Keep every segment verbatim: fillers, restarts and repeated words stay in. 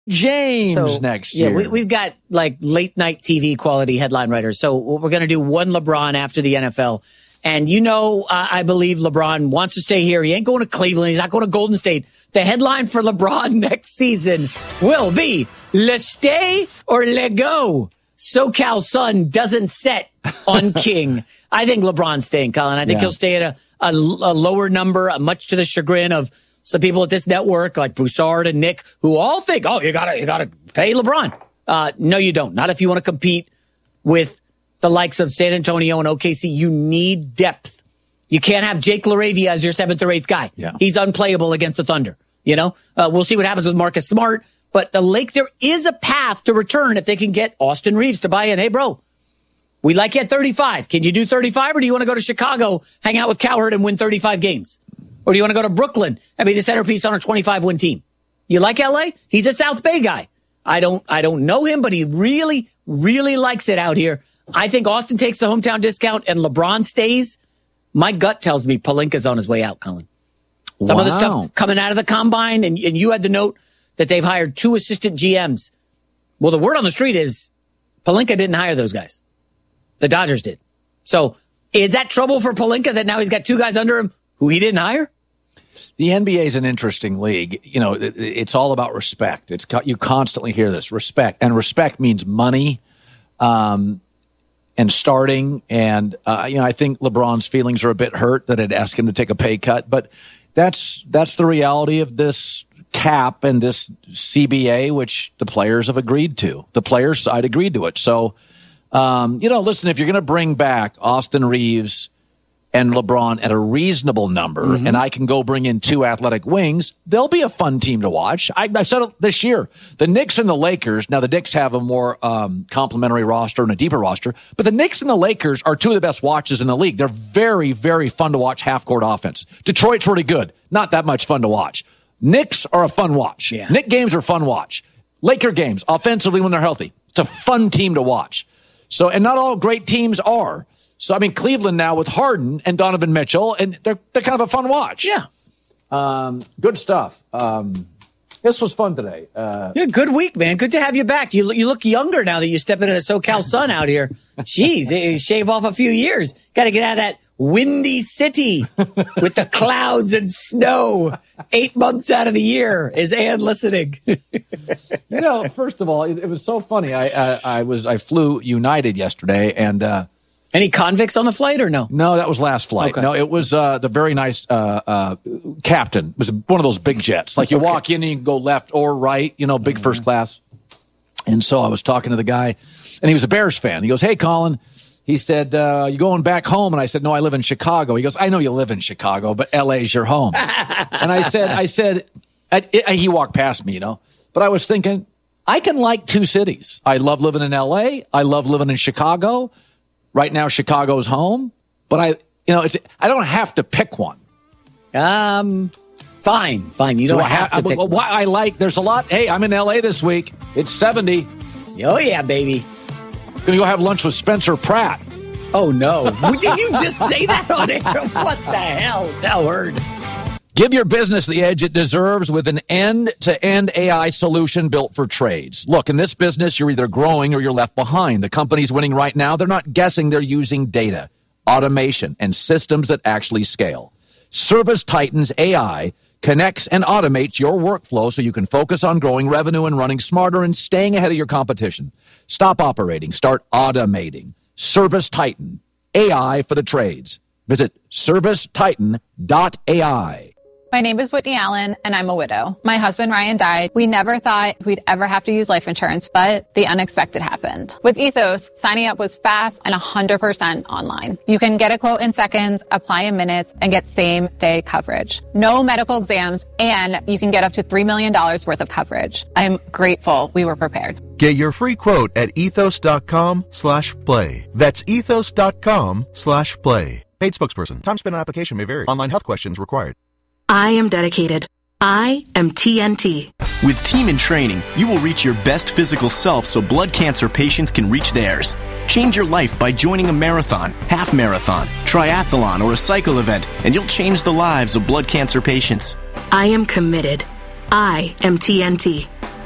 James so, next year. Yeah, we, we've got like late night T V quality headline writers. So we're going to do one LeBron after the N F L. And you know, uh, I believe LeBron wants to stay here. He ain't going to Cleveland. He's not going to Golden State. The headline for LeBron next season will be Le Stay or Le Go. SoCal Sun doesn't set on King. I think LeBron's staying, Colin. I think yeah. he'll stay at a, a, a lower number, uh, much to the chagrin of some people at this network like Broussard and Nick, who all think, oh, you gotta, you gotta pay LeBron. Uh, no, you don't. Not if you want to compete with the likes of San Antonio and O K C. You need depth. You can't have Jake LaRavia as your seventh or eighth guy. Yeah. He's unplayable against the Thunder. You know, uh, we'll see what happens with Marcus Smart. But the Lake, there is a path to return if they can get Austin Reeves to buy in. Hey, bro, we like you at thirty-five. Can you do thirty-five, or do you want to go to Chicago, hang out with Cowherd, and win thirty-five games? Or do you want to go to Brooklyn and be the centerpiece on a twenty-five win team? You like L A? He's a South Bay guy. I don't, I don't know him, but he really, really likes it out here. I think Austin takes the hometown discount and LeBron stays. My gut tells me Pelinka's on his way out, Colin. Some wow. of the stuff coming out of the combine, and, and you had the note that they've hired two assistant G Ms. Well, the word on the street is Pelinka didn't hire those guys. The Dodgers did. So is that trouble for Pelinka that now he's got two guys under him who he didn't hire? The N B A is an interesting league. You know, it, it's all about respect. It's you constantly hear this, respect. And respect means money um, and starting. And, uh, you know, I think LeBron's feelings are a bit hurt that it asked him to take a pay cut. But that's that's the reality of this cap and this C B A, which the players have agreed to. The players' side agreed to it. So, um, you know, listen, if you're going to bring back Austin Reeves and LeBron at a reasonable number, mm-hmm. and I can go bring in two athletic wings, they'll be a fun team to watch. I, I said it this year. The Knicks and the Lakers, now the Knicks have a more um, complimentary roster and a deeper roster, but the Knicks and the Lakers are two of the best watches in the league. They're very, very fun to watch half-court offense. Detroit's really good. Not that much fun to watch. Knicks are a fun watch. Yeah. Knick games are fun watch. Laker games, offensively when they're healthy. It's a fun team to watch. So, and not all great teams are. So, I mean, Cleveland now with Harden and Donovan Mitchell, and they're they're kind of a fun watch. Yeah. Um, good stuff. Um, this was fun today. Uh, yeah, good week, man. Good to have you back. You, you look younger now that you step into the SoCal Sun out here. Jeez, shave off a few years. Got to get out of that windy city with the clouds and snow eight months out of the year. Is Ann listening? You know, first of all, it, it was so funny. I, I I was I flew United yesterday, and uh, any convicts on the flight or no? No, that was last flight. Okay. No, it was uh, the very nice uh, uh, captain. It was one of those big jets. Like you okay. walk in and you can go left or right. You know, big mm-hmm. first class. And so I was talking to the guy, and he was a Bears fan. He goes, "Hey, Colin." He said, uh, you going back home? And I said, no, I live in Chicago. He goes, I know you live in Chicago, but L A's your home. And I said, I said, I, I, he walked past me, you know, but I was thinking, I can like two cities. I love living in L A. I love living in Chicago. Right now, Chicago's home, but I, you know, it's, I don't have to pick one. Um, fine, fine. You don't Do have, have to I, pick I, one. I like, there's a lot. Hey, I'm in L A this week. It's seventy. Oh yeah, baby. Gonna go have lunch with Spencer Pratt. Oh, no. Did you just say that on air? What the hell? That word. Give your business the edge it deserves with an end-to-end A I solution built for trades. Look, in this business, you're either growing or you're left behind. The companies winning right now, they're not guessing. They're using data, automation, and systems that actually scale. ServiceTitan's A I connects and automates your workflow so you can focus on growing revenue and running smarter and staying ahead of your competition. Stop operating. Start automating. ServiceTitan, A I for the trades. Visit service titan dot A I. My name is Whitney Allen, and I'm a widow. My husband, Ryan, died. We never thought we'd ever have to use life insurance, but the unexpected happened. With Ethos, signing up was fast and one hundred percent online. You can get a quote in seconds, apply in minutes, and get same-day coverage. No medical exams, and you can get up to three million dollars worth of coverage. I'm grateful we were prepared. Get your free quote at ethos.com slash play. That's ethos.com slash play. Paid spokesperson. Time spent on application may vary. Online health questions required. I am dedicated. I am T N T. With Team in Training, you will reach your best physical self so blood cancer patients can reach theirs. Change your life by joining a marathon, half marathon, triathlon, or a cycle event, and you'll change the lives of blood cancer patients. I am committed. I am T N T.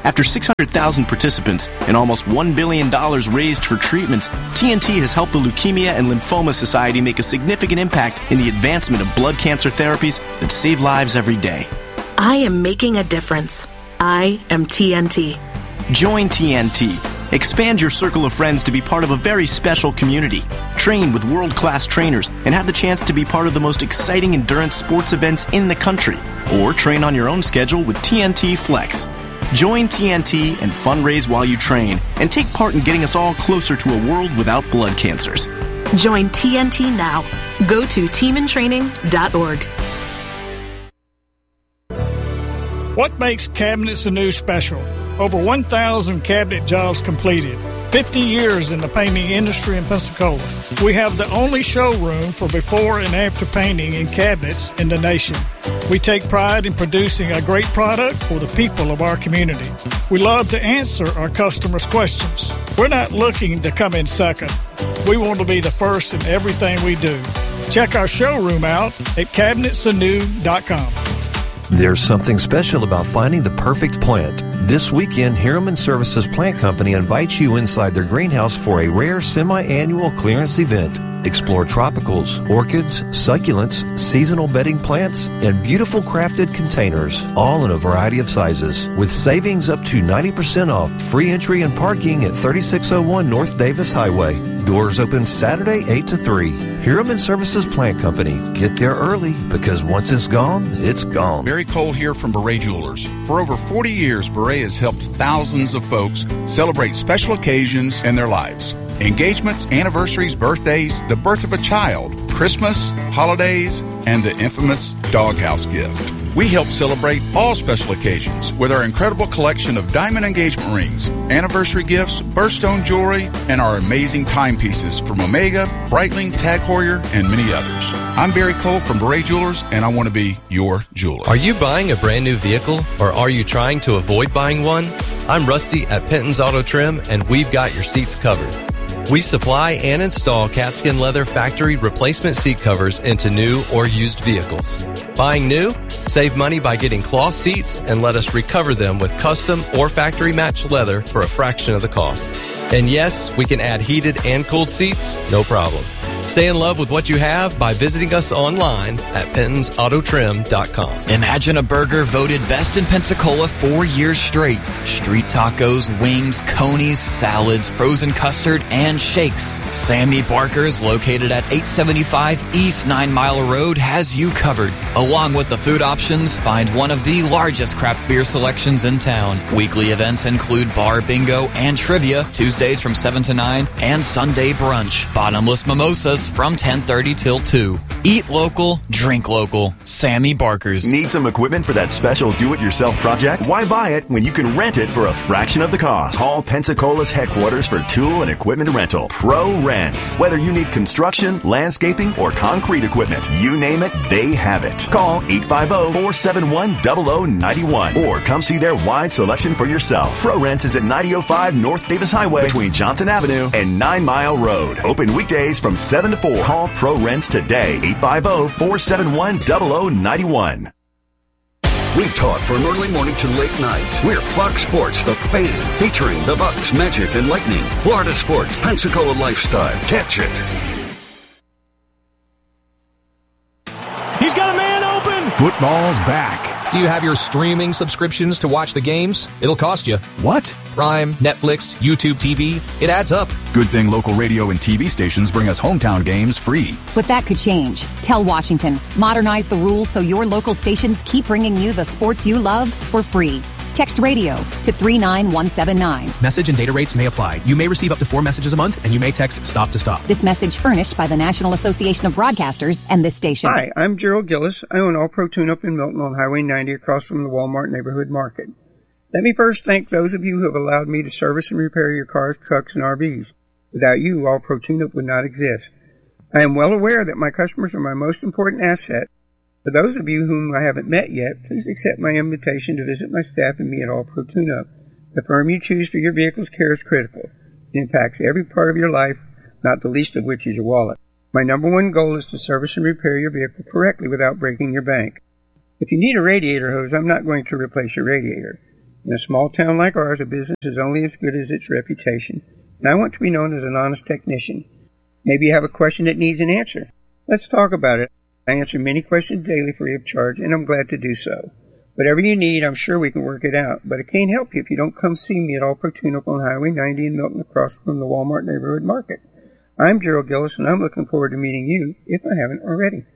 After six hundred thousand participants and almost one billion dollars raised for treatments, T N T has helped the Leukemia and Lymphoma Society make a significant impact in the advancement of blood cancer therapies that save lives every day. I am making a difference. I am T N T. Join T N T. Expand your circle of friends to be part of a very special community. Train with world-class trainers and have the chance to be part of the most exciting endurance sports events in the country. Or train on your own schedule with T N T Flex. Join T N T and fundraise while you train and take part in getting us all closer to a world without blood cancers. Join T N T now. Go to team in training dot org. What makes Cabinets Anew special? Over one thousand cabinet jobs completed. fifty years in the painting industry in Pensacola. We have the only showroom for before and after painting in cabinets in the nation. We take pride in producing a great product for the people of our community. We love to answer our customers' questions. We're not looking to come in second. We want to be the first in everything we do. Check our showroom out at cabinets anew dot com. There's something special about finding the perfect plant. This weekend, Hiraman Services Plant Company invites you inside their greenhouse for a rare semi-annual clearance event. Explore tropicals, orchids, succulents, seasonal bedding plants, and beautiful crafted containers, all in a variety of sizes. With savings up to ninety percent off, free entry and parking at thirty-six oh one North Davis Highway. Doors open Saturday eight to three. Hiraman Services Plant Company. Get there early because once it's gone, it's gone. Barry Cole here from Beret Jewelers. For over forty years, Beret has helped thousands of folks celebrate special occasions in their lives. Engagements, anniversaries, birthdays, the birth of a child, Christmas, holidays, and the infamous doghouse gift. We help celebrate all special occasions with our incredible collection of diamond engagement rings, anniversary gifts, birthstone jewelry, and our amazing timepieces from Omega, Breitling, Tag Heuer, and many others. I'm Barry Cole from Beret Jewelers, and I want to be your jeweler. Are you buying a brand new vehicle, or are you trying to avoid buying one? I'm Rusty at Penton's Auto Trim, and we've got your seats covered. We supply and install Catskin Leather factory replacement seat covers into new or used vehicles. Buying new? Save money by getting cloth seats and let us recover them with custom or factory matched leather for a fraction of the cost. And yes, we can add heated and cooled seats, no problem. Stay in love with what you have by visiting us online at pentons auto trim dot com. Imagine a burger voted best in Pensacola four years straight. Street tacos, wings, conies, salads, frozen custard, and shakes. Sammy Barker's, located at eight seventy-five East Nine Mile Road, has you covered. Along with the food options, find one of the largest craft beer selections in town. Weekly events include bar bingo and trivia, Tuesdays from seven to nine, and Sunday brunch. Bottomless mimosas from ten thirty till two. Eat local, drink local. Sammy Barker's. Need some equipment for that special do-it-yourself project? Why buy it when you can rent it for a fraction of the cost? Call Pensacola's headquarters for tool and equipment rental. Pro Rents. Whether you need construction, landscaping, or concrete equipment, you name it, they have it. Call eight five zero, four seven one, zero zero nine one or come see their wide selection for yourself. Pro Rents is at ninety oh five North Davis Highway between Johnson Avenue and Nine Mile Road. Open weekdays from seven to four. Call Pro Rents today. eight five zero, four seven one, zero zero nine one. We talk from early morning to late night. We're Fox Sports, the fan, featuring the Bucks, Magic, and Lightning. Florida Sports, Pensacola Lifestyle. Catch it. He's got a man open. Football's back. Do you have your streaming subscriptions to watch the games? It'll cost you. What? Prime, Netflix, YouTube T V. It adds up. Good thing local radio and T V stations bring us hometown games free. But that could change. Tell Washington. Modernize the rules so your local stations keep bringing you the sports you love for free. Text radio to three nine one seven nine. Message and data rates may apply. You may receive up to four messages a month, and you may text stop to stop. This message furnished by the National Association of Broadcasters and this station. Hi, I'm Gerald Gillis. I own All Pro Tune Up in Milton on Highway ninety across from the Walmart Neighborhood Market. Let me first thank those of you who have allowed me to service and repair your cars, trucks, and R Vs. Without you, All Pro Tune Up would not exist. I am well aware that my customers are my most important asset. For those of you whom I haven't met yet, please accept my invitation to visit my staff and me at All Pro Tune-Up. The firm you choose for your vehicle's care is critical. It impacts every part of your life, not the least of which is your wallet. My number one goal is to service and repair your vehicle correctly without breaking your bank. If you need a radiator hose, I'm not going to replace your radiator. In a small town like ours, a business is only as good as its reputation, and I want to be known as an honest technician. Maybe you have a question that needs an answer. Let's talk about it. I answer many questions daily free of charge, and I'm glad to do so. Whatever you need, I'm sure we can work it out, but I can't help you if you don't come see me at All Pro Tune-Up on Highway ninety in Milton across from the Walmart Neighborhood Market. I'm Gerald Gillis, and I'm looking forward to meeting you, if I haven't already.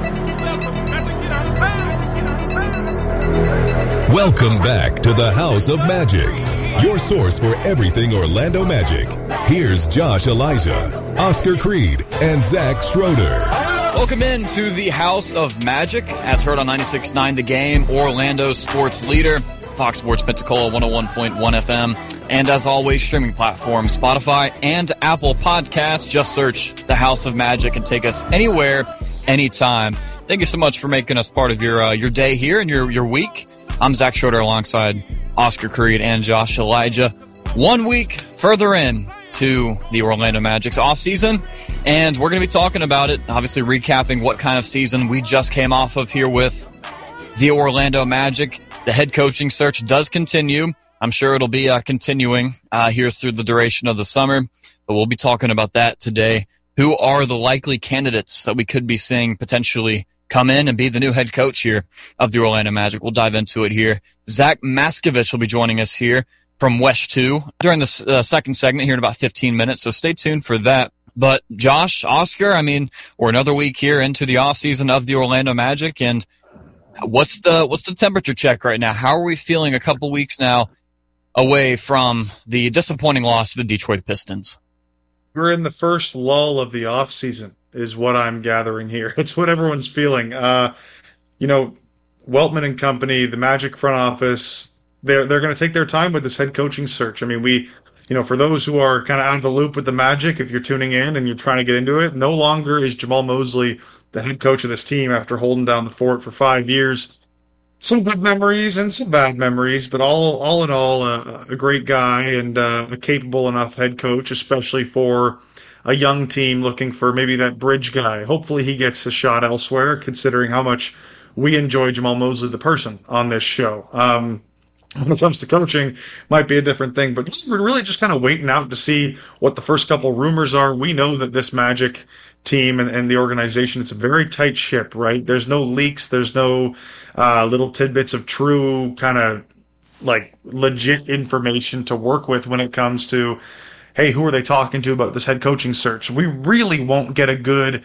Welcome back to the House of Magic, your source for everything Orlando Magic. Here's Josh Elijah, Oscar Creed, and Zach Schroeder. Welcome into the House of Magic, as heard on ninety-six point nine The Game, Orlando sports leader, Fox Sports Pensacola one oh one point one F M, and as always, streaming platforms Spotify and Apple Podcasts. Just search the House of Magic and take us anywhere, anytime. Thank you so much for making us part of your uh, your day here and your, your week. I'm Zach Schroeder alongside Oscar Creed and Josh Elijah. One week further in to the Orlando Magic's offseason, and we're going to be talking about it, obviously recapping what kind of season we just came off of here with the Orlando Magic. The head coaching search does continue. I'm sure it'll be uh, continuing uh, here through the duration of the summer, but we'll be talking about that today. Who are the likely candidates that we could be seeing potentially come in and be the new head coach here of the Orlando Magic? We'll dive into it here. Zach Maskovich will be joining us here from West two during the uh, second segment here in about fifteen minutes, so stay tuned for that. But Josh, Oscar, I mean, we're another week here into the offseason of the Orlando Magic, and what's the what's the temperature check right now? How are we feeling a couple weeks now away from the disappointing loss to the Detroit Pistons? We're in the first lull of the offseason, is what I'm gathering here. It's what everyone's feeling. Uh, you know, Weltman and company, the Magic front office, they're they're going to take their time with this head coaching search. I mean, we, you know, for those who are kind of out of the loop with the Magic, if you're tuning in and you're trying to get into it, no longer is Jamal Mosley the head coach of this team after holding down the fort for five years. Some good memories and some bad memories, but all all in all, uh, a great guy and uh, a capable enough head coach, especially for a young team looking for maybe that bridge guy. Hopefully he gets a shot elsewhere, considering how much we enjoy Jamal Mosley, the person, on this show. Um, when it comes to coaching, might be a different thing, but we're really just kind of waiting out to see what the first couple rumors are. We know that this Magic team and, and the organization, it's a very tight ship, right? There's no leaks. There's no uh, little tidbits of true kind of like legit information to work with when it comes to, hey, who are they talking to about this head coaching search? We really won't get a good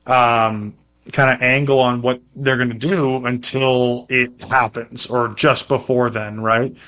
um, kind of angle on what they're going to do until it happens or just before then, right?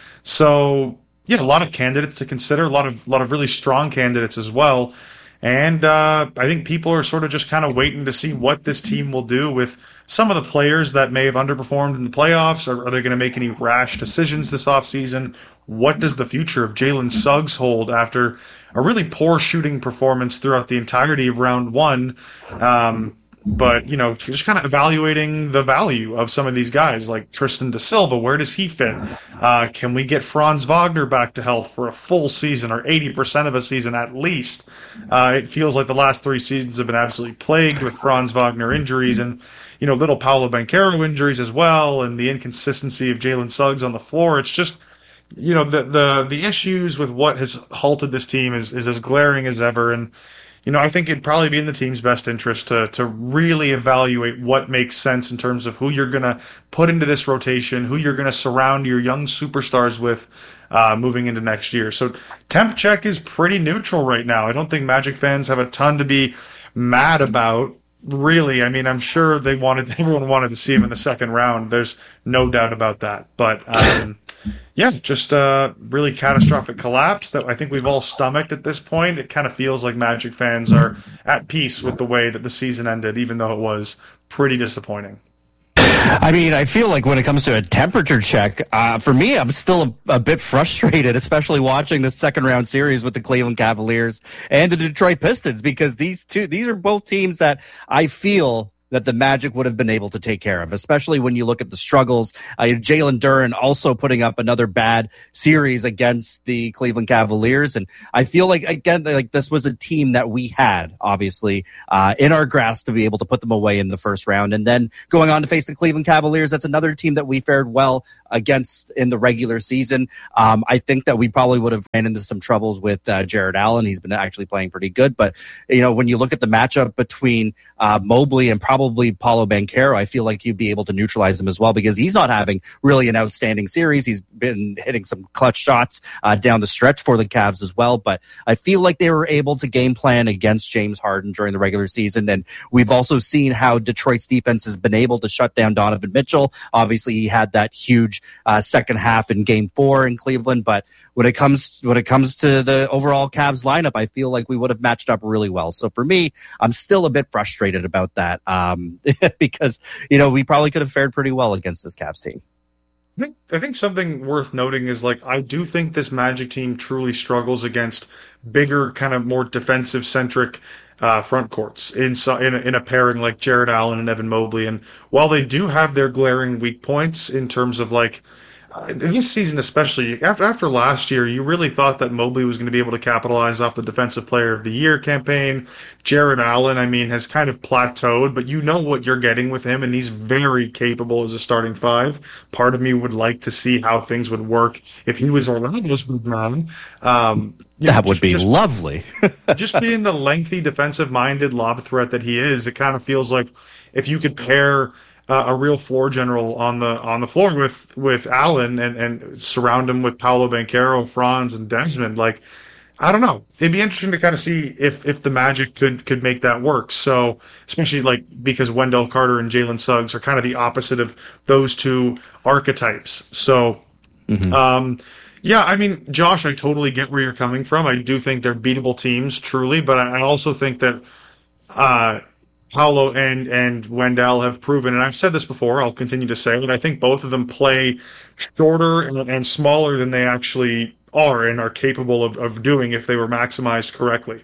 So, yeah, a lot of candidates to consider, a lot of lot of really strong candidates as well. And uh, I think people are sort of just kind of waiting to see what this team will do with some of the players that may have underperformed in the playoffs. Are, are they going to make any rash decisions this offseason? What does the future of Jalen Suggs hold after a really poor shooting performance throughout the entirety of round one? Um, but, you know, just kind of evaluating the value of some of these guys like Tristan da Silva. Where does he fit? Uh, can we get Franz Wagner back to health for a full season or eighty percent of a season at least? Uh, it feels like the last three seasons have been absolutely plagued with Franz Wagner injuries and, you know, little Paolo Banchero injuries as well, and the inconsistency of Jalen Suggs on the floor. It's just, you know, the the the issues with what has halted this team is, is as glaring as ever. And, you know, I think it'd probably be in the team's best interest to to really evaluate what makes sense in terms of who you're going to put into this rotation, who you're going to surround your young superstars with uh, moving into next year. So temp check is pretty neutral right now. I don't think Magic fans have a ton to be mad about. Really, I mean, I'm sure they wanted, everyone wanted to see him in the second round. There's no doubt about that. But, um, yeah, just a really catastrophic collapse that I think we've all stomached at this point. It kind of feels like Magic fans are at peace with the way that the season ended, even though it was pretty disappointing. I mean, I feel like when it comes to a temperature check, uh, for me, I'm still a, a bit frustrated, especially watching the second round series with the Cleveland Cavaliers and the Detroit Pistons, because these two, these are both teams that I feel that the Magic would have been able to take care of, especially when you look at the struggles. Uh, Jalen Duren also putting up another bad series against the Cleveland Cavaliers. And I feel like, again, like this was a team that we had, obviously, uh, in our grasp to be able to put them away in the first round. And then going on to face the Cleveland Cavaliers, that's another team that we fared well against in the regular season. Um, I think that we probably would have ran into some troubles with uh, Jared Allen. He's been actually playing pretty good. But, you know, when you look at the matchup between uh, Mobley and probably Paolo Banchero, I feel like you'd be able to neutralize him as well because he's not having really an outstanding series. He's been hitting some clutch shots uh, down the stretch for the Cavs as well. But I feel like they were able to game plan against James Harden during the regular season. And we've also seen how Detroit's defense has been able to shut down Donovan Mitchell. Obviously, he had that huge uh, second half in game four in Cleveland. But when it comes when it comes to the overall Cavs lineup, I feel like we would have matched up really well. So for me, I'm still a bit frustrated about that um, because, you know, we probably could have fared pretty well against this Cavs team. I think, I think something worth noting is, like, I do think this Magic team truly struggles against bigger, kind of more defensive-centric uh, front courts in, in, a, in a pairing like Jared Allen and Evan Mobley. And while they do have their glaring weak points in terms of, like, uh, this season especially, after, after last year, you really thought that Mobley was going to be able to capitalize off the Defensive Player of the Year campaign. Jared Allen, I mean, has kind of plateaued, but you know what you're getting with him, and he's very capable as a starting five. Part of me would like to see how things would work if he was Orlando's big man. Um, that know, would just, be just, lovely. just being the lengthy, defensive-minded lob threat that he is, it kind of feels like if you could pair Uh, a real floor general on the on the floor with with Allen and, and surround him with Paolo Banchero, Franz, and Desmond. Like, I don't know. It'd be interesting to kind of see if if the Magic could could make that work. So, especially like because Wendell Carter and Jalen Suggs are kind of the opposite of those two archetypes. So, mm-hmm. um, yeah, I mean, Josh, I totally get where you're coming from. I do think they're beatable teams, truly, but I also think that uh, Paolo and, and Wendell have proven, and I've said this before, I'll continue to say it, I think both of them play shorter and, and smaller than they actually are and are capable of, of doing if they were maximized correctly.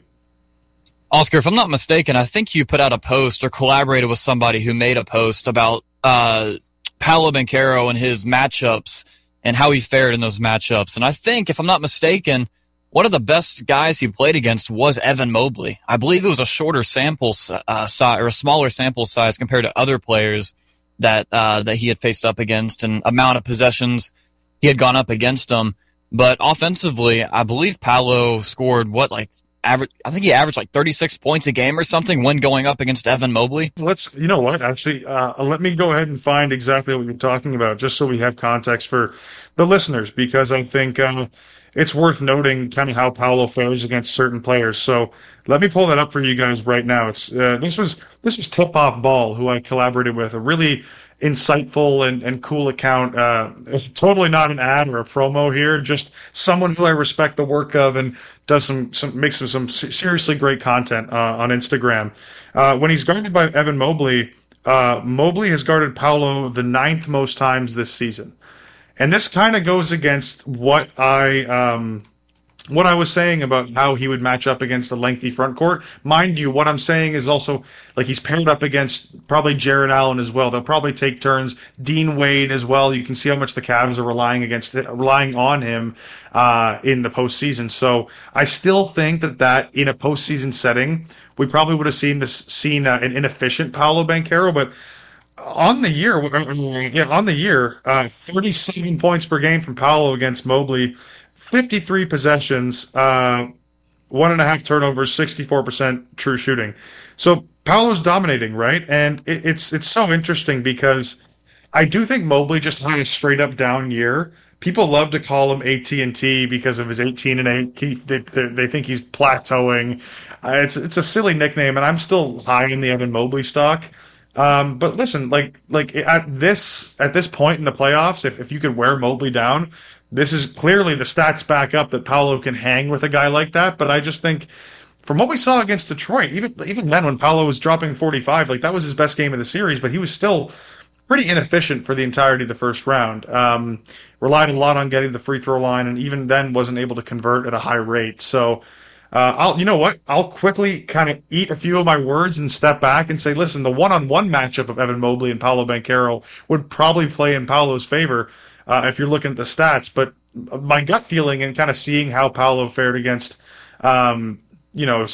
Oscar, if I'm not mistaken, I think you put out a post or collaborated with somebody who made a post about uh, Paolo Banchero and his matchups and how he fared in those matchups. And I think, if I'm not mistaken, one of the best guys he played against was Evan Mobley. I believe it was a shorter sample uh, size or a smaller sample size compared to other players that uh, that he had faced up against and amount of possessions he had gone up against them. But offensively, I believe Paolo scored what, like average? I think he averaged like thirty-six points a game or something when going up against Evan Mobley. Let's, you know what? Actually, uh, let me go ahead and find exactly what you're talking about, just so we have context for the listeners, because I think. Uh, It's worth noting kind of how Paolo fares against certain players. So let me pull that up for you guys right now. It's uh, this was this was Tip Off Ball, who I collaborated with, a really insightful and, and cool account. Uh, totally not an ad or a promo here, just someone who I respect the work of and does some, some makes some, some seriously great content uh, on Instagram. Uh, when he's guarded by Evan Mobley, uh, Mobley has guarded Paolo the ninth most times this season. And this kind of goes against what I um, what I was saying about how he would match up against a lengthy front court. Mind you, what I'm saying is also, like, he's paired up against probably Jared Allen as well. They'll probably take turns. Dean Wade as well. You can see how much the Cavs are relying against relying on him uh, in the postseason. So I still think that that in a postseason setting, we probably would have seen this seen uh, an inefficient Paolo Banchero, but. On the year, yeah, on the year, uh, thirty-seven points per game from Paolo against Mobley, fifty-three possessions, uh, one and a half turnovers, sixty-four percent true shooting. So Paolo's dominating, right? And it, it's it's so interesting because I do think Mobley just had a straight up down year. People love to call him A T and T because of his eighteen and eight. He, they, they, they think he's plateauing. Uh, it's it's a silly nickname, and I'm still high in the Evan Mobley stock. Um, but listen, like like at this at this point in the playoffs, if, if you could wear Mobley down, this is clearly the stats back up that Paolo can hang with a guy like that. But I just think from what we saw against Detroit, even even then when Paolo was dropping forty-five, like that was his best game of the series, but he was still pretty inefficient for the entirety of the first round. Um, relied a lot on getting the free throw line, and even then wasn't able to convert at a high rate. So. Uh, I'll, you know what? I'll quickly kind of eat a few of my words and step back and say, listen, the one-on-one matchup of Evan Mobley and Paolo Banchero would probably play in Paolo's favor uh, if you're looking at the stats. But my gut feeling and kind of seeing how Paolo fared against, um, you know,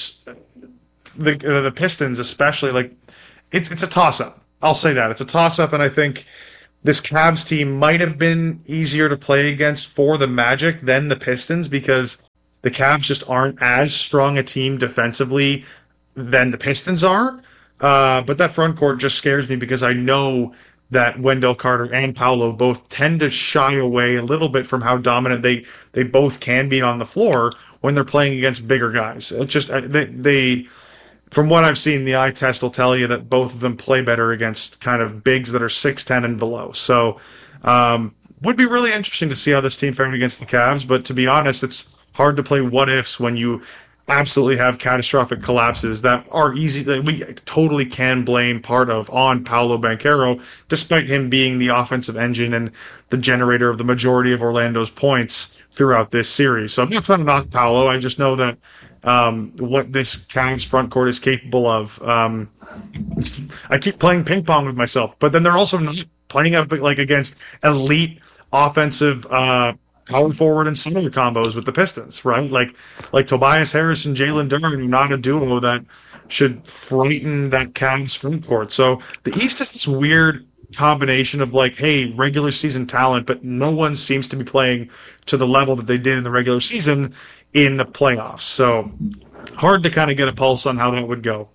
the the Pistons especially, like it's it's a toss-up. I'll say that it's a toss-up, and I think this Cavs team might have been easier to play against for the Magic than the Pistons, because the Cavs just aren't as strong a team defensively than the Pistons are. Uh, but that front court just scares me, because I know that Wendell Carter and Paolo both tend to shy away a little bit from how dominant they, they both can be on the floor when they're playing against bigger guys. It's just they, they, from what I've seen, the eye test will tell you that both of them play better against kind of bigs that are six ten and below. So um, would be really interesting to see how this team fared against the Cavs. But to be honest, it's hard to play what ifs when you absolutely have catastrophic collapses that are easy, that we totally can blame part of on Paolo Banchero, despite him being the offensive engine and the generator of the majority of Orlando's points throughout this series. So I'm not trying to knock Paolo. I just know that um, what this Cavs front court is capable of. Um, I keep playing ping pong with myself, but then they're also not playing up like against elite offensive uh power forward and center combos with the Pistons, right? Like like Tobias Harris and Jalen Duren are not a duo that should frighten that Cavs front court. So the East is this weird combination of like, hey, regular season talent, but no one seems to be playing to the level that they did in the regular season in the playoffs. So hard to kind of get a pulse on how that would go.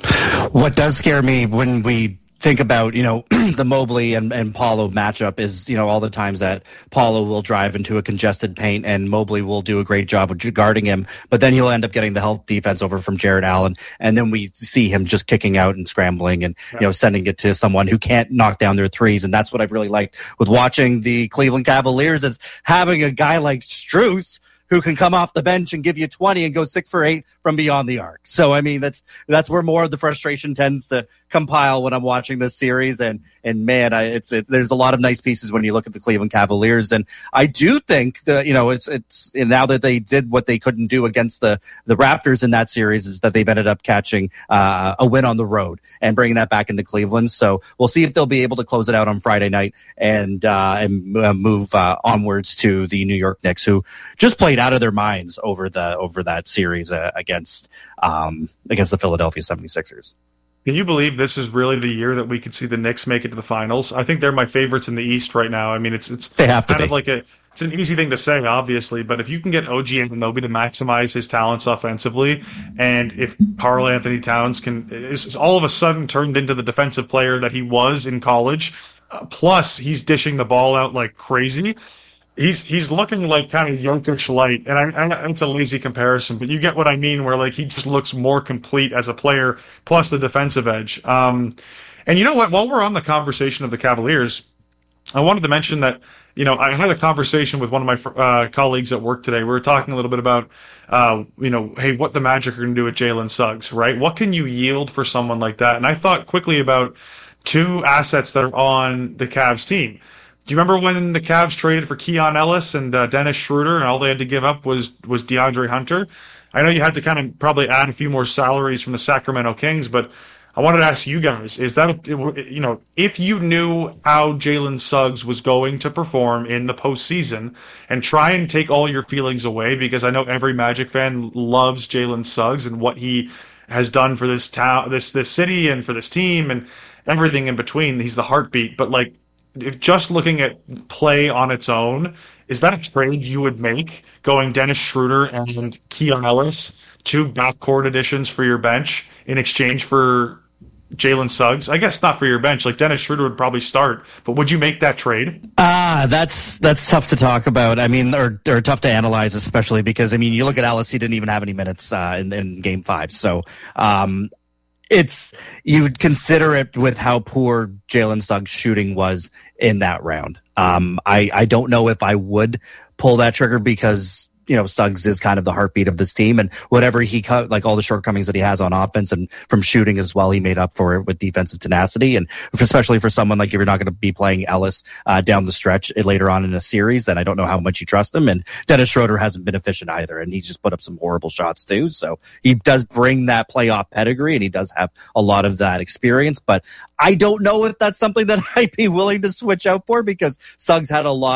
What does scare me when we think about, you know, the Mobley and, and Paolo matchup is, you know, all the times that Paolo will drive into a congested paint and Mobley will do a great job of guarding him, but then he'll end up getting the help defense over from Jarrett Allen. And then we see him just kicking out and scrambling and, yeah. you know, sending it to someone who can't knock down their threes. And that's what I've really liked with watching the Cleveland Cavaliers, is having a guy like Strus who can come off the bench and give you twenty and go six for eight from beyond the arc. So, I mean, that's that's where more of the frustration tends to compile when I'm watching this series. And, and man, I, it's it, there's a lot of nice pieces when you look at the Cleveland Cavaliers. And I do think that, you know, it's it's and now that they did what they couldn't do against the, the Raptors in that series, is that they've ended up catching uh, a win on the road and bringing that back into Cleveland. So we'll see if they'll be able to close it out on Friday night and, uh, and uh, move uh, onwards to the New York Knicks, who just played out of their minds over the over that series uh, against um, against the Philadelphia seventy-sixers. Can you believe this is really the year that we could see the Knicks make it to the finals? I think they're my favorites in the East right now. I mean, it's it's they have to kind be. of like a it's an easy thing to say, obviously, but if you can get O G Anunoby to maximize his talents offensively, and if Karl Anthony Towns can is all of a sudden turned into the defensive player that he was in college, uh, plus he's dishing the ball out like crazy. He's he's looking like kind of Jokic light, and I, I, it's a lazy comparison, but you get what I mean, where like he just looks more complete as a player, plus the defensive edge. Um, and you know what? While we're on the conversation of the Cavaliers, I wanted to mention that, you know, I had a conversation with one of my uh, colleagues at work today. We were talking a little bit about, uh, you know, hey, what the Magic are going to do with Jalen Suggs, right? What can you yield for someone like that? And I thought quickly about two assets that are on the Cavs team. Do you remember when the Cavs traded for Keon Ellis and uh, Dennis Schroeder, and all they had to give up was was DeAndre Hunter? I know you had to kind of probably add a few more salaries from the Sacramento Kings, but I wanted to ask you guys, is that, you know, if you knew how Jalen Suggs was going to perform in the postseason, and try and take all your feelings away, because I know every Magic fan loves Jalen Suggs and what he has done for this town, this this city, and for this team, and everything in between. He's the heartbeat, but like, if just looking at play on its own, is that a trade you would make, going Dennis Schroeder and Keon Ellis, two backcourt additions for your bench in exchange for Jalen Suggs? I guess not for your bench. Like, Dennis Schroeder would probably start, but would you make that trade? Ah, that's that's tough to talk about. I mean, or or tough to analyze, especially because, I mean, you look at Ellis, he didn't even have any minutes uh, in, in Game Five. So, um, It's you would consider it with how poor Jalen Suggs' shooting was in that round. Um, I, I don't know if I would pull that trigger, because, you know, Suggs is kind of the heartbeat of this team, and whatever he cut, like all the shortcomings that he has on offense and from shooting as well, he made up for it with defensive tenacity. And especially for someone like, if you're not going to be playing Ellis uh, down the stretch later on in a series, then I don't know how much you trust him. And Dennis Schroeder hasn't been efficient either, and he's just put up some horrible shots too. So he does bring that playoff pedigree, and he does have a lot of that experience, but I don't know if that's something that I'd be willing to switch out for, because Suggs had a lot of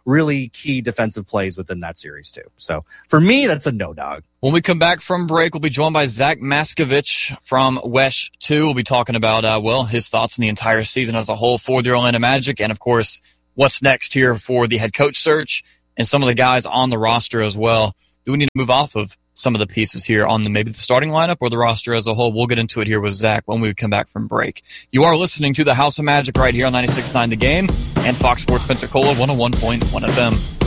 really key defensive plays within that series too. So for me, that's a no dog. When we come back from break, we'll be joined by Zach Maskovich from W E S H two. We'll be talking about, uh, well, his thoughts on the entire season as a whole for the Orlando Magic, and of course, what's next here for the head coach search and some of the guys on the roster as well. Do we need to move off of some of the pieces here on the maybe the starting lineup or the roster as a whole? We'll get into it here with Zach when we come back from break. You are listening to the House of Magic right here on ninety-six point nine The Game and Fox Sports Pensacola one oh one point one F M.